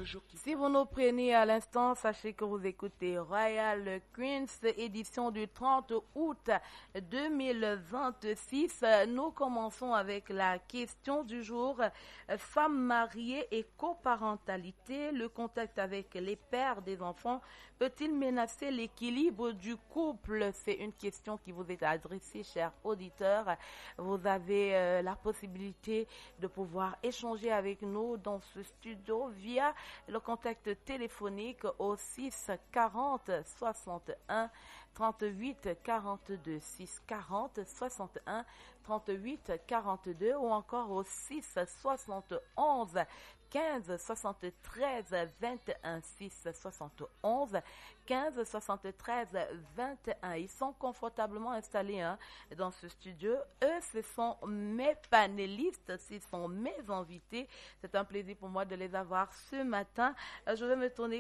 Si vous nous prenez à l'instant, sachez que vous écoutez Royal Queens, édition du 30 août 2026. Nous commençons avec la question du jour. Femmes mariées et coparentalité, le contact avec les pères des enfants peut-il menacer l'équilibre du couple? C'est une question qui vous est adressée, chers auditeurs. Vous avez la possibilité de pouvoir échanger avec nous dans ce studio via le contact téléphonique au 6 40 61 38 42 6 40 61 38 42 ou encore au 6 71 15 73 21 6 71 15 73 21. Ils sont confortablement installés dans ce studio. Eux, ce sont mes panélistes, ce sont mes invités. C'est un plaisir pour moi de les avoir ce matin. Je vais me tourner